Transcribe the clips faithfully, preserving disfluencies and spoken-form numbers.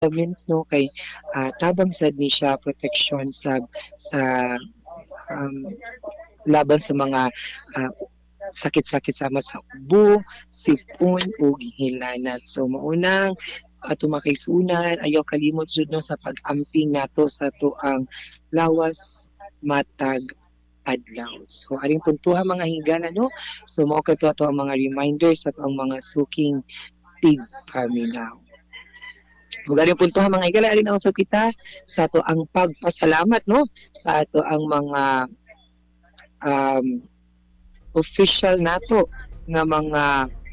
vitamins no kay ah, tabang sad ni siya protection sa sa um, laban sa mga ah, sakit-sakit sama sa ubo, sipon ug hinlanan. So maunang ato makaisunan ayaw kalimot jud no sa pag-amping nato sa tuang lawas matag adlaw. So aring puntuha mga higala no. So mao kadto ato ang mga reminders ato ang mga suking tig paminaw. Ug aring puntuha mga higala alin ang usab kita sa ato ang pagpasalamat no sa ato ang mga um, official nato nga mga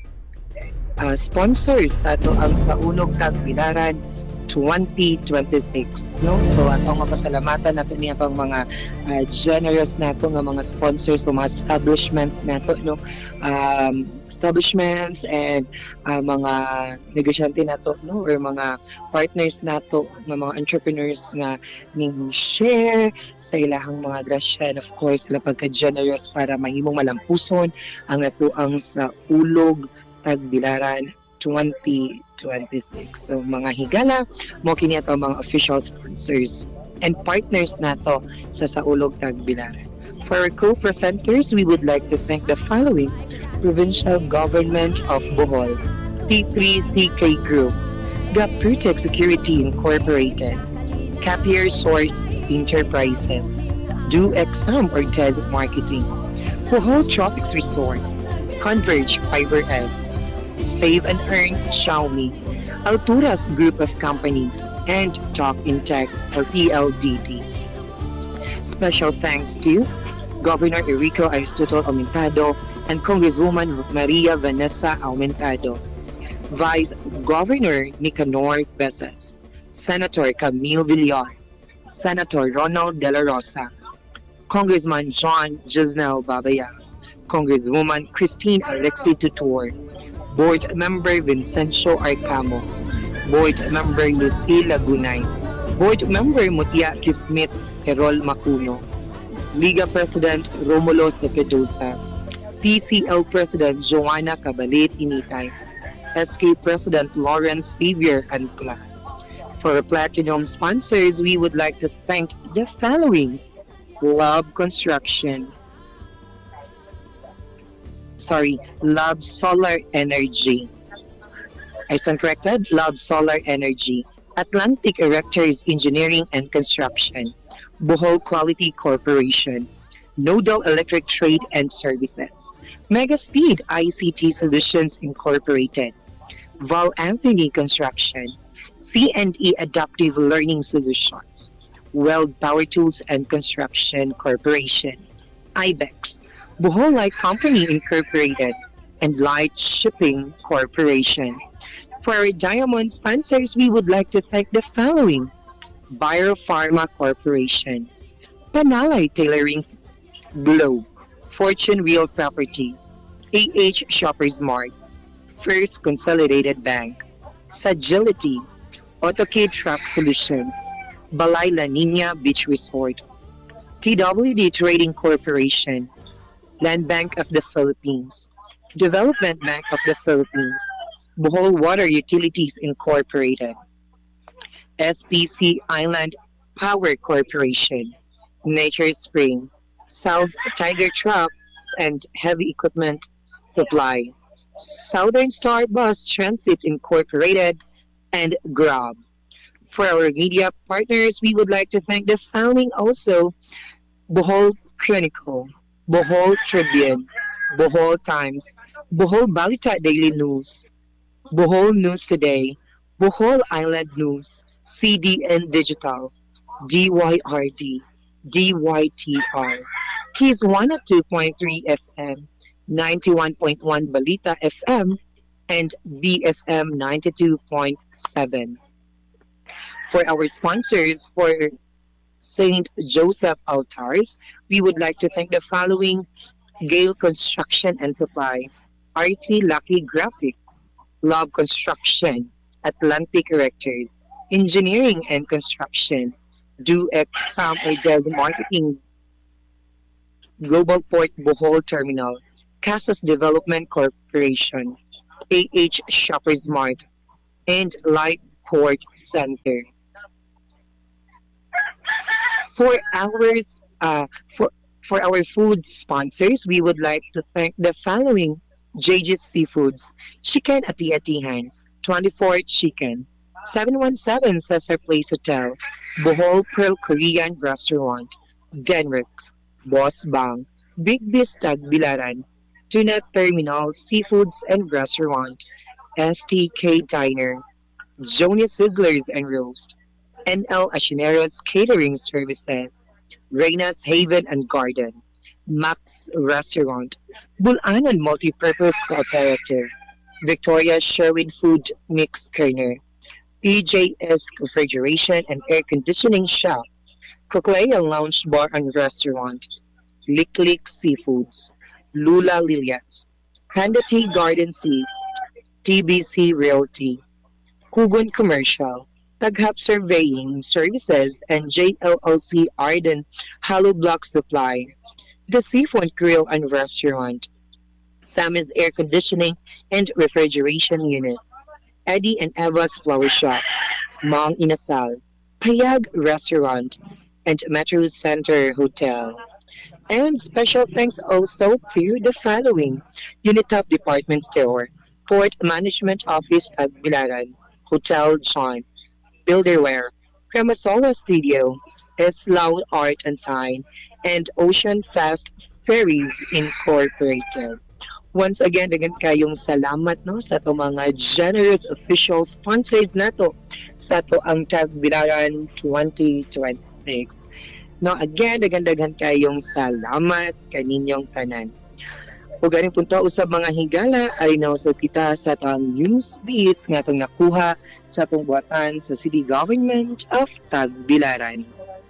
ah, sponsors ato ang sa Unog Tagbilaran twenty twenty-six no so atong mapasalamatan nato ni atong mga ah, generous nato nga mga sponsors o mga establishments nato no um, establishments and ah, mga negosyante nato no or mga partners nato nga mga entrepreneurs nga ning share sa ilahang mga grasya and of course sila pagka generous para mahimong malampuson ang ato ang sa ulog Tagbilaran twenty twenty-six. So mga higala, mo kini ato mga official sponsors and partners nato sa Saulog Tagbilaran. For our co-presenters, we would like to thank the following: Provincial Government of Bohol, T three C K Group, Gaputec Security Incorporated, Capier Source Enterprises, Do Exam or Des Marketing, Bohol Tropics Resort, Converge Fiber X, Save and Earn Xiaomi, Alturas Group of Companies, and Talk in Text or E L D D. Special thanks to Governor Enrico Aristotle Aumentado and Congresswoman Maria Vanessa Aumentado, Vice Governor Nicanor Besas, Senator Camille Villar, Senator Ronald De La Rosa, Congressman John Gisnel Babaya, Congresswoman Christine Alexi Tutor, Board Member Vincencio Arcamo, Board Member Lucy Lagunay, Board Member Mutia Kismit Herol Macuno, Liga President Romulo Cepedosa, P C L President Joanna Cabalit Initay, S K President Lawrence Xavier Ancla. For our platinum sponsors, we would like to thank the following: Love Construction, sorry, Love Solar Energy. I stand corrected, Love Solar Energy, Atlantic Erectors Engineering and Construction, Bohol Quality Corporation, Nodal Electric Trade and Services, Megaspeed I C T Solutions Incorporated, Val Anthony Construction, C and E Adaptive Learning Solutions, Weld Power Tools and Construction Corporation, IBEX, Bohol Light Company Incorporated, and Light Shipping Corporation. For our diamond sponsors, we would like to thank the following: Biopharma Corporation, Panalay Tailoring Globe, Fortune Real Properties, A H Shoppers Mart, First Consolidated Bank, Sagility, AutoCade Truck Solutions, Balay La Nina Beach Resort, T W D Trading Corporation, Land Bank of the Philippines, Development Bank of the Philippines, Bohol Water Utilities Incorporated, S P C Island Power Corporation, Nature Spring, South Tiger Trucks and Heavy Equipment Supply, Southern Star Bus Transit Incorporated, and Grab. For our media partners, we would like to thank the following also: Bohol Chronicle, Bohol Tribune, Bohol Times, Bohol Balita Daily News, Bohol News Today, Bohol Island News, C D N Digital, D Y R D, D Y T R, Keys one oh two point three F M, ninety-one point one Balita F M, and B F M ninety-two point seven. For our sponsors, for Saint Joseph Altars, we would like to thank the following: Gale Construction and Supply, R C Lucky Graphics, Love Construction, Atlantic Erectors, Engineering and Construction, Do Exam Des Marketing, Global Port Bohol Terminal, Casas Development Corporation, A H Shoppers Mart, and Light Port Center. For ours, uh, for for our food sponsors, we would like to thank the following: J J's Seafoods, Chicken at the Atihan, twenty-four Chicken, seven one seven Cesar Place Hotel, Bohol Pearl Korean Restaurant, Denrick, Boss Bang, Big Beast Tagbilaran, Tuna Terminal Seafoods and Restaurant, S T K Diner, Jonas Sizzlers and Roast, N L Asineros Catering Services, Reina's Haven and Garden, Max Restaurant, Bulanan Multipurpose Cooperative, Victoria Sherwin Food Mix Kerner, P J S Refrigeration and Air Conditioning Shop, Coclea Lounge Bar and Restaurant, Lick Lick Seafoods, Lula Lilia, Handati Garden Suites, T B C Realty, Kugon Commercial, Taghap Surveying Services, and J L L C Arden Hollow Block Supply, the Seafood Grill and Restaurant, Sammy's Air Conditioning and Refrigeration Units, Eddie and Eva's Flower Shop, Mang Inasal, Payag Restaurant, and Metro Center Hotel. And special thanks also to the following: Unitop Department Store, Port Management Office at Bilaran, Hotel John, Builderware, Cremasola Studio, Eslao Art and Sign, and Ocean Fast Ferries Incorporated. Once again, dagan kayong salamat no sa to mga generous official sponsors nato sa to ang Tagbilaran twenty twenty-six. No, again, dagan-dagan kayong salamat kaninyong tanan. Ug ganing punto usab mga higala ay no sa kita sa tang news beats nga tong nakuha sa atong buhatan sa City Government of Tagbilaran.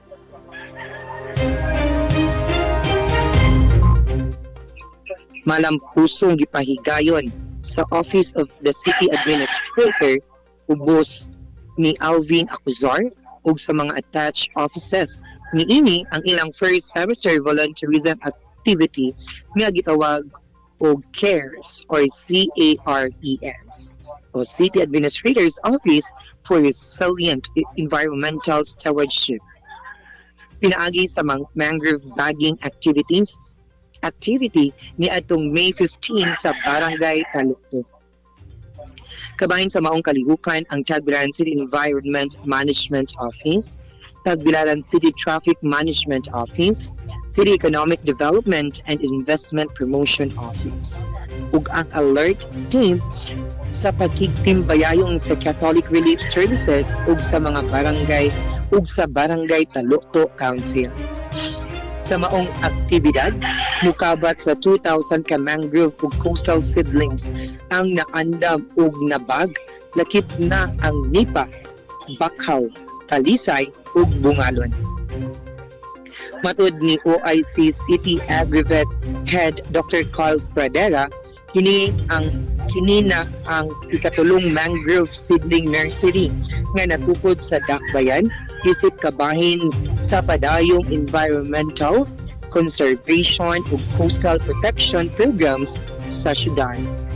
Malampusong gipahigayon sa Office of the City Administrator ubos ni Alvin Acuzar ug sa mga attached offices niini ang ilang first semester volunteerism activity nga gitawag og CARES or C A R E S o City Administrator's Office for Resilient Environmental Stewardship. Pinaagi sa mga mangrove bagging activities activity ni atong May fifteenth sa Barangay Talukto. Kabahin sa maong kalihukan ang Tagbilaran City Environment Management Office, Tagbilaran City Traffic Management Office, City Economic Development and Investment Promotion Office, ug ang alert team sa pagkiktimbayayong sa Catholic Relief Services ug sa mga barangay ug sa Barangay Talukto Council. Sa maong aktibidad, mukabat sa two thousand ka mangrove ug coastal seedlings ang naandam ug nabag, lakip na ang nipa, bakhaw, talisay ug bungalon. Matud ni O I C City Agrivet Head Doctor Carl Pradera, kini ang kini na ang ikatulong mangrove seedling nursery nga natukod sa Dakbayan isip kabahin sa padayong environmental, conservation ug coastal protection programs sa syudad.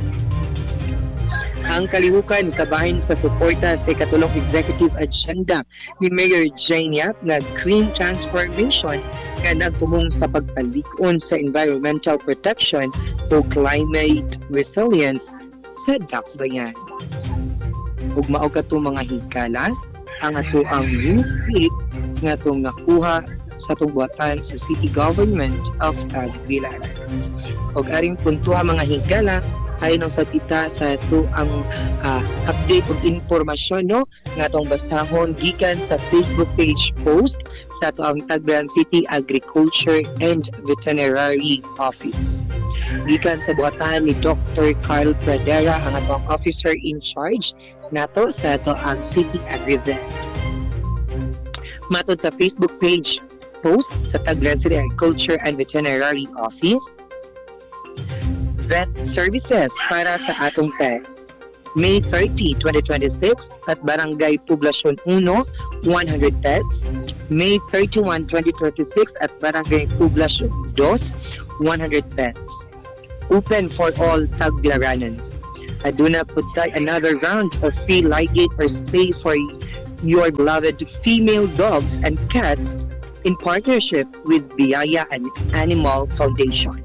Ang kalihukan kabahin sa suporta sa ikatulong executive agenda ni Mayor Jane Yap na green transformation nga nagpumong sa pagpalikon sa environmental protection o climate resilience sa Dakbayan. Ug mao kato mga higala ang ato ang news feeds nga itong nakuha sa tubuatan sa City Government of Tagbilaran. O aring puntuha mga higala ay nang sa kita sa ito ang uh, update ug informasyon no nga itong basahon gikan sa Facebook page post sa ito ang Tagbilaran City Agriculture and Veterinary Office. Gikan sa buhatan ni Doctor Carl Pradera ang atong officer in charge nato sa ito ang City Agrivet. Matod sa Facebook page post sa Tagbilaran City Agriculture and Veterinary Office, vet services para sa atong pets. May thirtieth, twenty twenty-six at Barangay Poblacion one, one hundred pets. May thirty-first, twenty twenty-six at Barangay Poblacion two, one hundred pets. Open for all Tagbilaranans. Aduna pud tay another round of free ligate or spay for your beloved female dogs and cats in partnership with Biaya and Animal Foundation.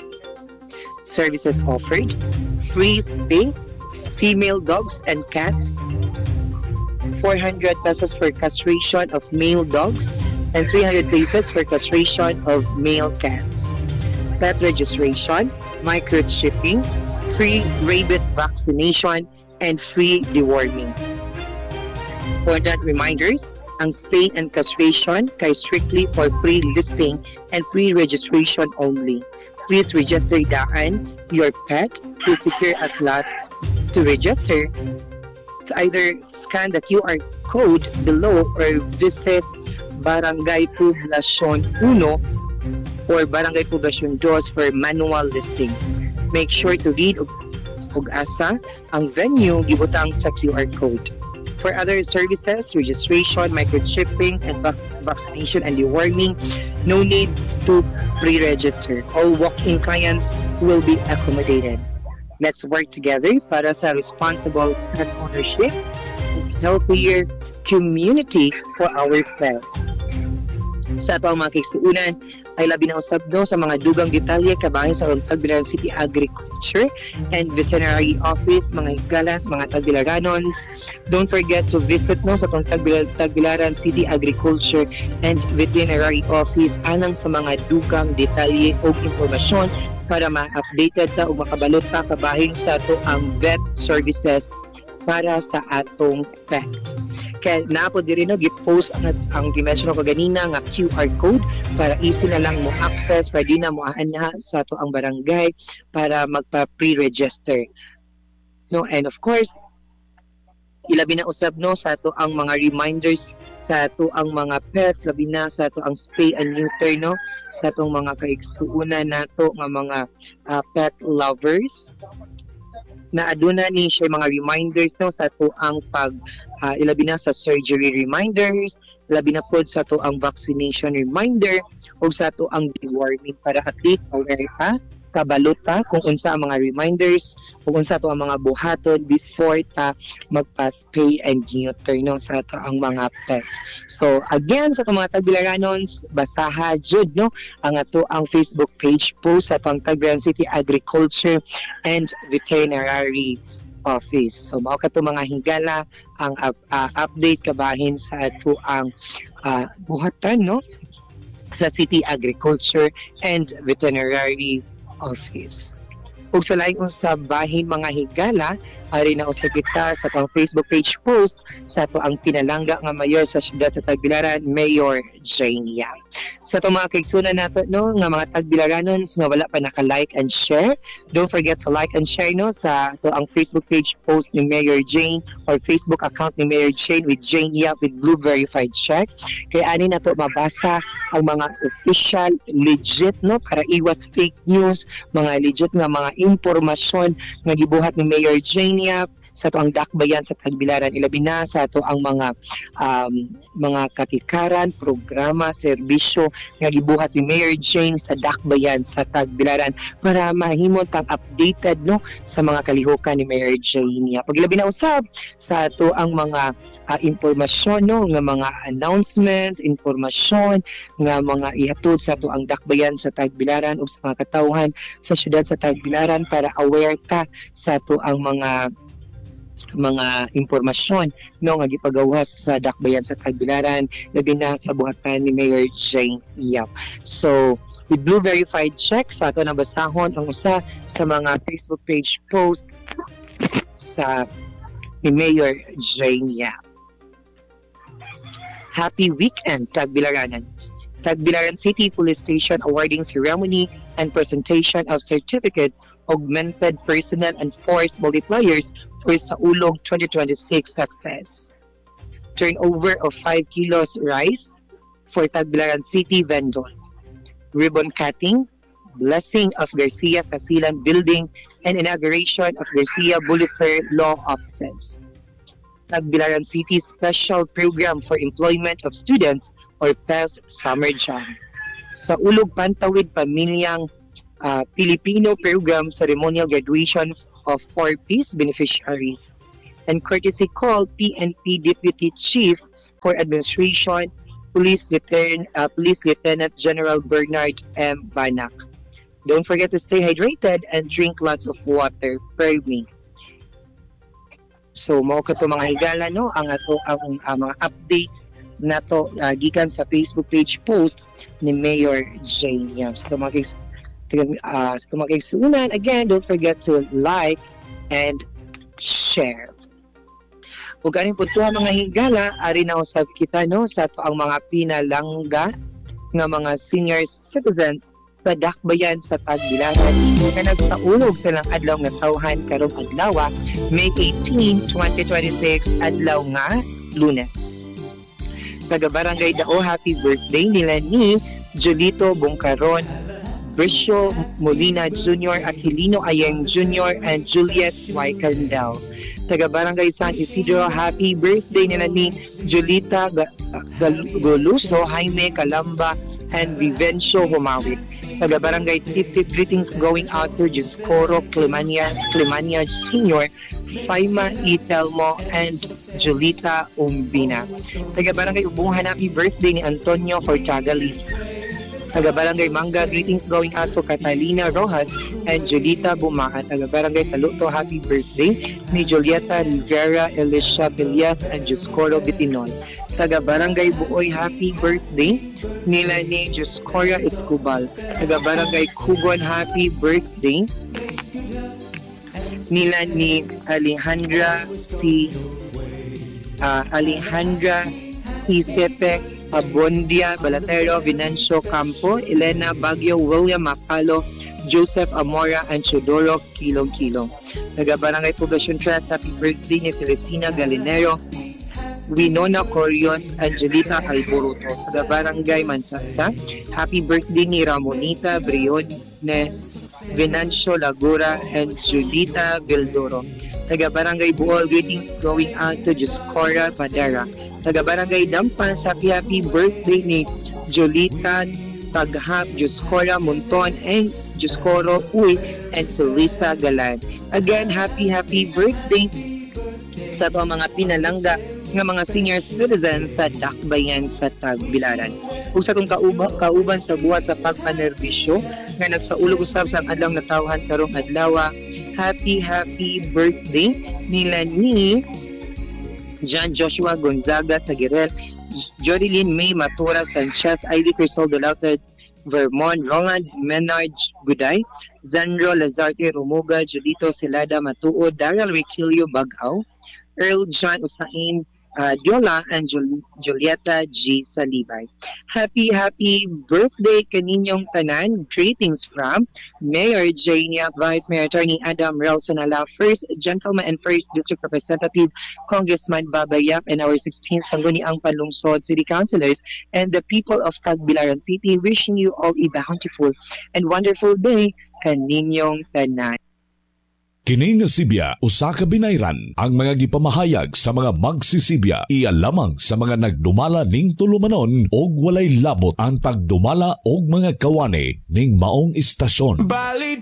Services offered: free spay, female dogs and cats, four hundred pesos for castration of male dogs, and three hundred pesos for castration of male cats. Pet registration, microchipping, free rabies vaccination, and free deworming. Important reminders: ang spay and castration kay strictly for pre-listing and pre-registration only. Please register daan your pet to secure a slot to register. It's either scan the Q R code below or visit Barangay Poblacion one or Barangay Poblacion two for manual listing. Make sure to read ug asa ang venue gibutang sa Q R code. For other services, registration, microchipping, and vac- vaccination and deworming, no need to pre-register. All walk-in clients will be accommodated. Let's work together para sa responsible pet ownership and healthier community for our pets. Sa atong mga kigsuunan ay labi na usab no sa mga dugang detalye kabahin sa Tagbilaran City Agriculture and Veterinary Office, mga higalas, mga Tagbilaranons. Don't forget to visit no sa Tagbil- Tagbilaran City Agriculture and Veterinary Office anang sa mga dugang detalye o impormasyon para ma-updated ta o makabalot ta kabahin sa ato ang vet services para sa atong pets. Kaya napo diri no gi-post ang ang dimension ko ganina nga Q R code para easy na lang mo access, para di na mo ana sa ato ang barangay para magpa pre-register. No, and of course ilabi na usab no sa ato ang mga reminders sa ato ang mga pets, labi na sa ato ang spay and neuter no sa atong mga kaigsuunan nato nga mga uh, pet lovers na aduna ni siya mga reminders no sa ato ang pag uh, ilabi na sa surgery reminders, labi na pod sa ato ang vaccination reminder o sa ato ang deworming para at least aware ka, kabalot ta kung unsa ang mga reminders, kung unsa ato ang mga buhaton before ta magpa-spay and neuter no sa ato ang mga pets. So again sa ato mga Tagbilaranons, basaha jud no ang ato ang Facebook page post sa ato ang Tagbilaran City Agriculture and Veterinary Office. So mao kato mga higala ang uh, uh, update kabahin sa ato ang uh, buhatan no sa City Agriculture and Veterinary Office. Ug sa laing usab bahin mga higala, ari na usab kita sa atong Facebook page post sa ato ang pinalangga nga mayor sa siyudad sa Tagbilaran, Mayor Jane Yap. Sa itong mga kaigsunan nato no nga mga Tagbilaranons nga wala pa naka-like and share, don't forget to like and share no sa ato ang Facebook page post ni Mayor Jane or Facebook account ni Mayor Jane with Jane Yap with blue verified check. Kaya ani nato mabasa ang mga official legit no para iwas fake news, mga legit nga mga impormasyon nga gibuhat ni Mayor Jane Yap sa ato ang dakbayan sa Tagbilaran, ilabi na sa ato ang mga um, mga katikaran, programa, serbisyo nga gibuhat ni Mayor Jane sa dakbayan sa Tagbilaran para mahimong tang updated no sa mga kalihukan ni Mayor Jane Yap. Pagilabi na usab sa ato ang mga uh, impormasyon no nga mga announcements, impormasyon nga mga ihatod sa ato ang dakbayan sa Tagbilaran ug sa mga katawhan sa syudad sa Tagbilaran para aware ta sa ato ang mga mga impormasyon no nga gipagawas sa dakbayan sa Tagbilaran labi na sa buhatan ni Mayor Jane Yap. So with blue verified check sa ato nabasahon ang usa sa mga Facebook page post sa ni Mayor Jane Yap. Happy weekend, Tagbilaranan. Tagbilaran City Police Station awarding ceremony and presentation of certificates, augmented personnel and force multipliers for sa Ulog twenty twenty-six success. Turnover of five kilos rice for Tagbilaran City vendor. Ribbon cutting, blessing of Garcia Casilan building, and inauguration of Garcia Buliser Law Offices. Tagbilaran City Special Program for Employment of Students or P E S Summer Job. Sa Ulog Pantawid Pamilyang uh, Filipino Program Ceremonial Graduation of four peace beneficiaries. and courtesy call P N P Deputy Chief for Administration, Police Lieutenant, uh, Police Lieutenant General Bernard M. Banak. Don't forget to stay hydrated and drink lots of water per week. So mao kato mga higala no ang ato ang, ang mga updates nato uh, gikan sa Facebook page post ni Mayor Jania. So mga uh, so mga kaigsunan, again, don't forget to like and share. Ug kaning puntuha mga higala, ari na usab kita no sa ato ang mga pinalangga nga mga senior citizens sa dakbayan sa Tagbilaran nga nagsaulog silang adlaw nga tawhan karong adlaw May eighteenth, twenty twenty-six adlaw nga Lunes. Taga Barangay Dao, happy birthday nila ni Jolito Bongcaron, Briscio Molina Junior, Aquilino Ayeng Junior, and Juliet Y. Candel. Taga Barangay San Isidro, happy birthday nila ni Julita Goluso, Jaime Calamba, and Vivencio Humawit. Taga Barangay Tiptip, greetings going out to Giscoro Clemania, Clemania Senior, Faima Itelmo, and Julita Umbina. Taga Barangay Ubungan, happy birthday ni Antonio Fortagalis. Taga Barangay Manga, greetings going out to Catalina Rojas and Julita Bumaan. Taga Barangay Taluto, happy birthday ni Julieta Rivera, Elisha Villas, and Giscoro Bitinon. Taga Barangay Buoy, happy birthday nila ni Juscoria Escobal. Taga Barangay Kugon, happy birthday nila ni Alejandra si uh, Alejandra Isepe Abondia Balatero, Venancio Campo, Elena Baguio, William Mapalo, Joseph Amora, and Chodoro Kilong Kilong. Taga Barangay Poblacion Trust, happy birthday ni Celestina Galinero, Winona Corion, Angelita Alboruto. Taga Barangay Mansasa, happy birthday ni Ramonita Briones, Venancio Lagura, and Julita Vildoro. Taga Barangay Buol, greetings going out to Juscora Padera. Taga Barangay Dampan, happy happy birthday ni Julita Taghap, Juscora Monton, and Juscoro Uy, and Teresa Galan. Again, happy happy birthday sa to mga pinalangga nga mga senior citizens sa dakbayan sa Tagbilaran. Kung sa itong kauban, kauban sa buhat sa pagpanerbisyo nga nagsaulog usab sa adlaw na tawhan karong adlaw, happy happy birthday nila ni John Joshua Gonzaga Sagirel, Jorilyn May Matura Sanchez, Ivy Crisol Delauted Vermont, Roland Menard Guday, Zandro Lazarte Romuga, Julito Silada Matuo, Daryl Riquilio Bagaw, Earl John Usain uh, Diola, and Jul- Julieta G. Salibay. Happy, happy birthday kaninyong tanan. Greetings from Mayor Jania, Vice Mayor Attorney Adam Relsonala, First Gentleman and First District Representative Congressman Babayap, and our sixteenth Sangguniang Panlungsod City Councilors and the people of Tagbilaran City, wishing you all a bountiful and wonderful day kaninyong tanan. Kini nga Sibya, usa ka binayran ang mga gipamahayag sa mga magsisibya. Iya lamang sa mga nagdumala ning tulumanon og walay labot ang tagdumala og mga kawani ning maong istasyon. Bali